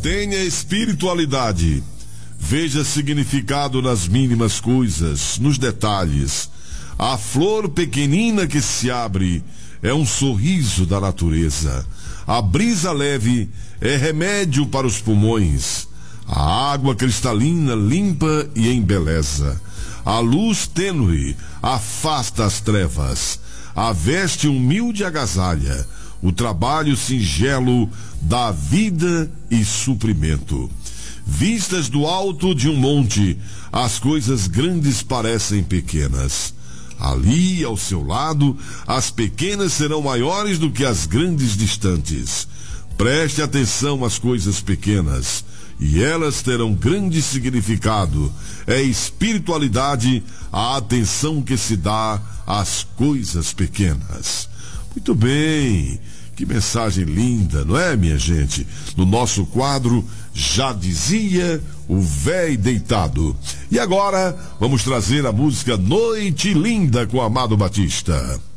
Tenha espiritualidade. Veja significado nas mínimas coisas, nos detalhes. A flor pequenina que se abre é um sorriso da natureza. A brisa leve é remédio para os pulmões. A água cristalina limpa e embeleza. A luz tênue afasta as trevas. A veste humilde agasalha. O trabalho singelo dá vida e suprimento. Vistas do alto de um monte, as coisas grandes parecem pequenas. Ali, ao seu lado, as pequenas serão maiores do que as grandes distantes. Preste atenção às coisas pequenas, e elas terão grande significado. É espiritualidade a atenção que se dá às coisas pequenas. Muito bem, que mensagem linda, não é, minha gente? No nosso quadro, Já Dizia o Véi Deitado. E agora, vamos trazer a música Noite Linda com Amado Batista.